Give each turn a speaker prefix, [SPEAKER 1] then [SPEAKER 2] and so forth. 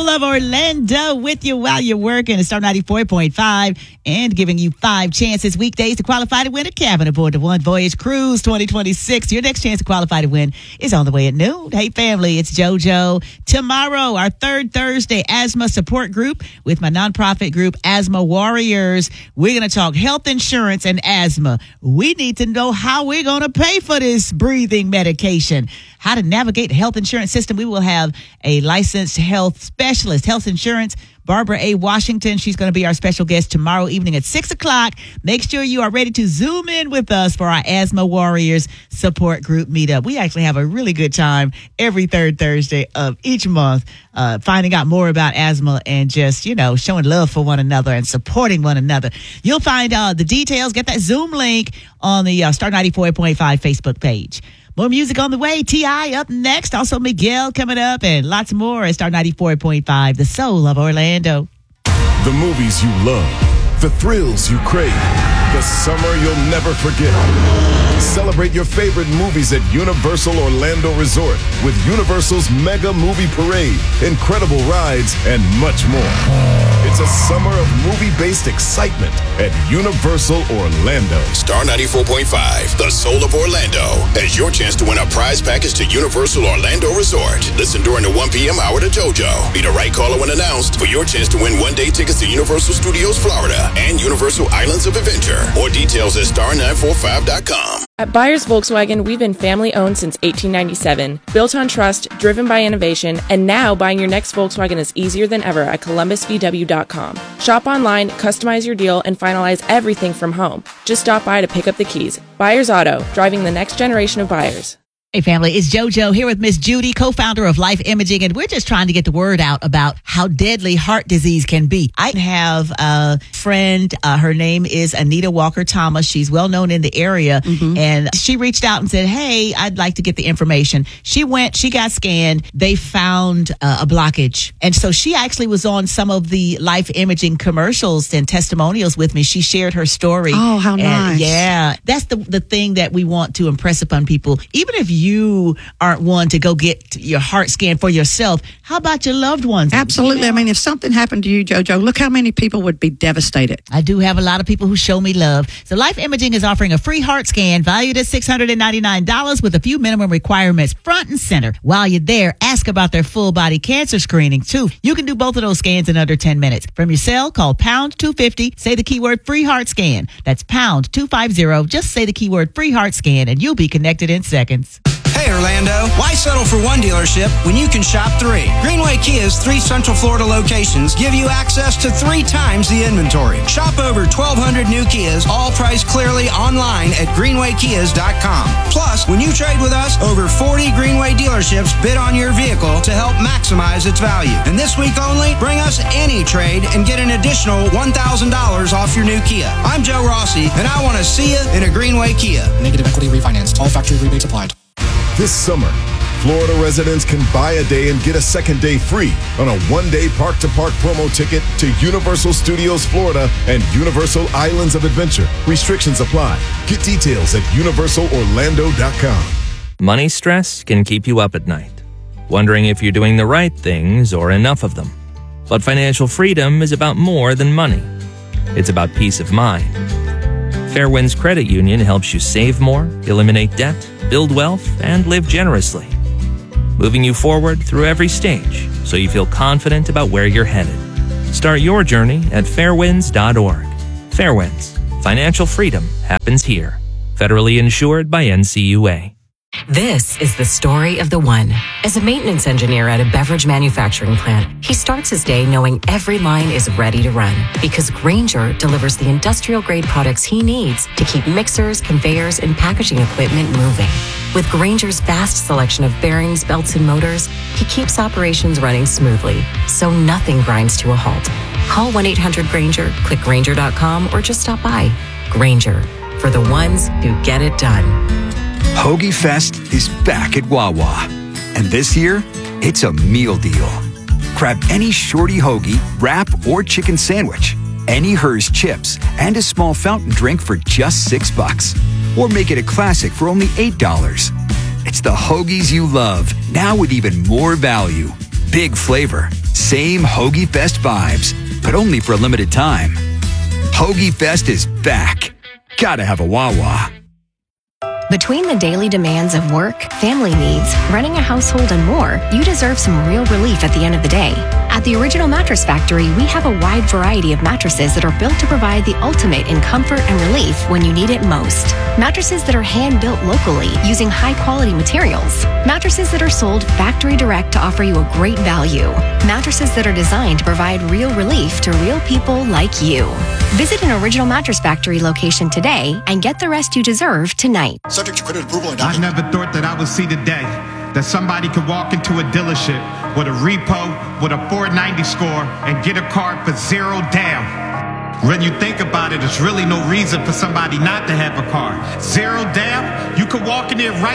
[SPEAKER 1] Soul of Orlando with you while you're working at Star 94.5 and giving you 5 chances weekdays to qualify to win a cabin aboard the One Voyage Cruise 2026. Your next chance to qualify to win is on the way at noon. Hey, family, it's JoJo. Tomorrow, our third Thursday asthma support group with my nonprofit group, Asthma Warriors. We're going to talk health insurance and asthma. We need to know how we're going to pay for this breathing medication, how to navigate the health insurance system. We will have a licensed health specialist, health insurance, Barbara A. Washington. She's going to be our special guest tomorrow evening at 6 o'clock. Make sure you are ready to Zoom in with us for our Asthma Warriors support group meetup. We actually have a really good time every third Thursday of each month, finding out more about asthma and just, showing love for one another and supporting one another. You'll find the details. Get that Zoom link on the Star 94.5 Facebook page. More music on the way. T.I. up next. Also Miguel coming up and lots more at Star 94.5, the soul of Orlando.
[SPEAKER 2] The movies you love, the thrills you crave, the summer you'll never forget. Celebrate your favorite movies at Universal Orlando Resort with Universal's Mega Movie Parade, incredible rides, and much more. It's a summer of movie-based excitement at Universal Orlando.
[SPEAKER 3] Star 94.5, the soul of Orlando, has your chance to win a prize package to Universal Orlando Resort. Listen during the 1 p.m. hour to JoJo. Be the right caller when announced for your chance to win one-day tickets to Universal Studios Florida and Universal Islands of Adventure. More details at star945.com.
[SPEAKER 4] At Byers Volkswagen, we've been family-owned since 1897, built on trust, driven by innovation, and now buying your next Volkswagen is easier than ever at ColumbusVW.com. Shop online, customize your deal, and finalize everything from home. Just stop by to pick up the keys. Byers Auto, driving the next generation of buyers.
[SPEAKER 1] Hey, family, it's JoJo here with Miss Judy, co-founder of Life Imaging, and we're just trying to get the word out about how deadly heart disease can be. I have a friend, her name is Anita Walker-Thomas. She's well known in the area, and she reached out and said, hey, I'd like to get the information. She went, she got scanned, they found a blockage, and so she actually was on some of the Life Imaging commercials and testimonials with me. She shared her story.
[SPEAKER 5] Oh, how nice.
[SPEAKER 1] Yeah, that's the thing that we want to impress upon people. Even if you aren't one to go get your heart scanned for yourself, how about your loved ones?
[SPEAKER 5] Absolutely. I mean, if something happened to you, JoJo, look how many people would be devastated.
[SPEAKER 1] I do have a lot of people who show me love. So Life Imaging is offering a free heart scan valued at $699 with a few minimum requirements front and center. While you're there, ask about their full body cancer screening too. You can do both of those scans in under 10 minutes. From your cell, call pound 250, say the keyword free heart scan. That's pound 250. Just say the keyword free heart scan and you'll be connected in seconds.
[SPEAKER 6] Hey Orlando, why settle for one dealership when you can shop 3? Greenway Kia's 3 Central Florida locations give you access to 3 times the inventory. Shop over 1,200 new Kias, all priced clearly online at greenwaykias.com. Plus, when you trade with us, over 40 Greenway dealerships bid on your vehicle to help maximize its value. And this week only, bring us any trade and get an additional $1,000 off your new Kia. I'm Joe Rossi, and I want to see you in a Greenway Kia.
[SPEAKER 7] Negative equity refinanced. All factory rebates applied.
[SPEAKER 2] This summer, Florida residents can buy a day and get a second day free on a one-day park-to-park promo ticket to Universal Studios Florida and Universal Islands of Adventure. Restrictions apply. Get details at universalorlando.com.
[SPEAKER 8] Money stress can keep you up at night, wondering if you're doing the right things or enough of them. But financial freedom is about more than money. It's about peace of mind. Fairwinds Credit Union helps you save more, eliminate debt, build wealth, and live generously, moving you forward through every stage so you feel confident about where you're headed. Start your journey at fairwinds.org. Fairwinds. Financial freedom happens here. Federally insured by NCUA.
[SPEAKER 9] This is the story of the one. As a maintenance engineer at a beverage manufacturing plant, he starts his day knowing every line is ready to run because Grainger delivers the industrial-grade products he needs to keep mixers, conveyors, and packaging equipment moving. With Grainger's vast selection of bearings, belts, and motors, he keeps operations running smoothly, so nothing grinds to a halt. Call 1-800-GRAINGER, click Grainger.com, or just stop by. Grainger, for the ones who get it done.
[SPEAKER 10] Hoagie Fest is back at Wawa. And this year, it's a meal deal. Grab any shorty hoagie, wrap, or chicken sandwich, any Hers chips, and a small fountain drink for just $6. Or make it a classic for only $8. It's the hoagies you love, now with even more value. Big flavor, Same Hoagie Fest vibes, but only for a limited time. Hoagie Fest is back. Gotta have a Wawa.
[SPEAKER 11] Between the daily demands of work, family needs, running a household, and more, you deserve some real relief at the end of the day. At the Original Mattress Factory, we have a wide variety of mattresses that are built to provide the ultimate in comfort and relief when you need it most. Mattresses that are hand-built locally using high-quality materials. Mattresses that are sold factory direct to offer you a great value. Mattresses that are designed to provide real relief to real people like you. Visit an Original Mattress Factory location today and get the rest you deserve tonight.
[SPEAKER 12] Subject to credit approval and
[SPEAKER 13] I never thought that I would see the day that somebody could walk into a dealership with a repo with a 490 score and get a car for $0 down. When you think about it, there's really no reason for somebody not to have a car. $0 down, you could walk in there right